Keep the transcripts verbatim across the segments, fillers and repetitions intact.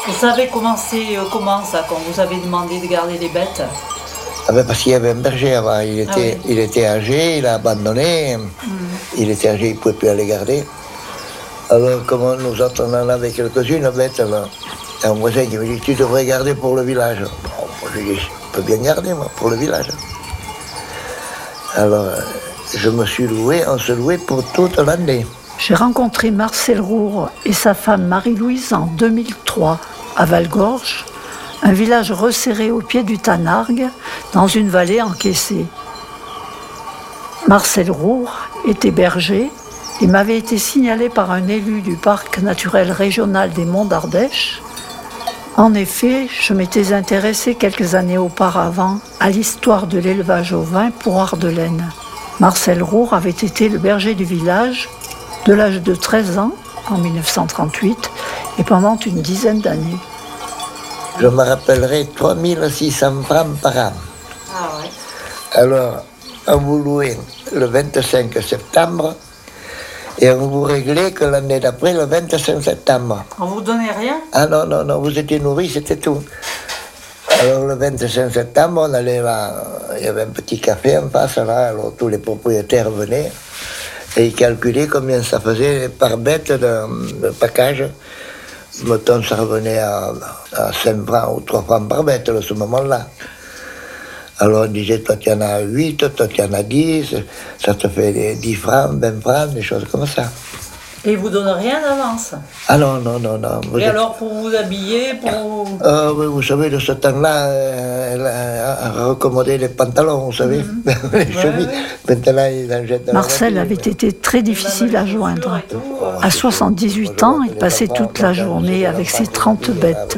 Vous savez comment c'est, euh, comment ça, quand vous avez demandé de garder les bêtes? Ah ben parce qu'il y avait un berger avant, il était, Ah oui. il était âgé, il a abandonné, Mmh. il était âgé, il ne pouvait plus aller garder. Alors, comme nous autres, on en avait quelques-unes bêtes, alors, il y a un voisin qui me dit, tu devrais garder pour le village. Bon, moi, je lui dis, je peux bien garder, moi, pour le village. Alors, je me suis loué, on se louait pour toute l'année. J'ai rencontré Marcel Roure et sa femme Marie-Louise en deux mille trois, à Valgorge, un village resserré au pied du Tanargue, dans une vallée encaissée. Marcel Roure était berger et m'avait été signalé par un élu du parc naturel régional des Monts d'Ardèche. En effet, je m'étais intéressée quelques années auparavant à l'histoire de l'élevage au vin pour Ardelaine. Marcel Roure avait été le berger du village de l'âge de treize ans, en mille neuf cent trente-huit, et pendant une dizaine d'années. Je me rappellerai trois mille six cents francs par an. Ah ouais. Alors, on vous louait le vingt-cinq septembre et on vous réglait que l'année d'après, le vingt-cinq septembre. On vous donnait rien? Ah non, non, non, vous étiez nourris, c'était tout. Alors le vingt-cinq septembre, on allait là, il y avait un petit café en face, là, alors tous les propriétaires venaient et ils calculaient combien ça faisait par bête de, de package. Mettons, ça revenait à, à cinq francs ou trois francs par bête à ce moment-là. Alors on disait, toi tu en as huit, toi tu en as dix, ça te fait dix francs, vingt francs, des choses comme ça. Et ils vous donnent rien d'avance? Ah non, non, non, non. Vous Et êtes... alors pour vous habiller, pour... Euh, oui, vous savez, de ce temps-là, euh, elle a recommandé les pantalons, vous savez, mmh. les ouais, chemises. Ouais. Maintenant, ils en jettent dans Marcel la avait été très difficile à joindre. Tout, euh... À soixante-dix-huit ans, il passait toute la journée avec ses trente bêtes.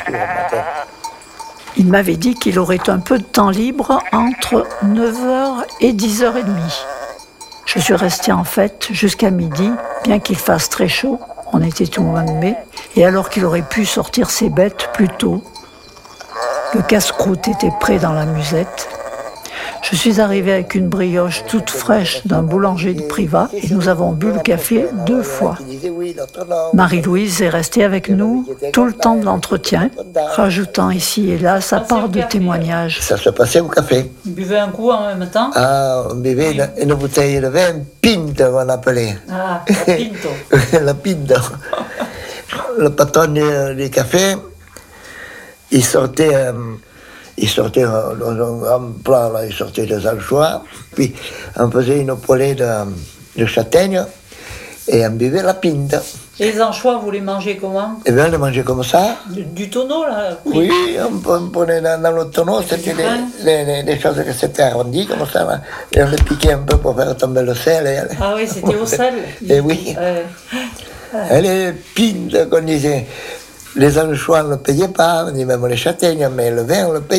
Il m'avait dit qu'il aurait un peu de temps libre entre neuf heures et dix heures trente. Je suis restée en fait jusqu'à midi, bien qu'il fasse très chaud, on était tout au mois de mai, et alors qu'il aurait pu sortir ses bêtes plus tôt. Le casse-croûte était prêt dans la musette. Je suis arrivée avec une brioche toute fraîche d'un boulanger de Privas et nous avons bu le café deux fois. Marie-Louise est restée avec nous tout le temps de l'entretien, rajoutant ici et là sa part de témoignages. Ça se passait au café. Vous buvez un coup en même temps? Ah, on buvait une, une bouteille de vin, pinto on appelait. Ah, la pinto. La pinto. Le patron du, du café, il sortait... Euh, Il sortait dans un grand plat, là, il sortait des anchois, puis on faisait une poêlée de, de châtaigne et on buvait la pinta. Et les anchois, vous les mangez comment? Eh bien, on les mangeait comme ça. Du, du tonneau, là? Pris. Oui, on, on prenait dans, dans le tonneau, c'était des, les, les, les choses qui s'étaient arrondies comme ça, là, et on les piquait un peu pour faire tomber le sel. Et, ah oui, c'était au sel? Et oui. Euh, euh. Et les pintes qu'on disait, les anchois on ne le payait pas, ni même les châtaignes, mais le vin on le payait.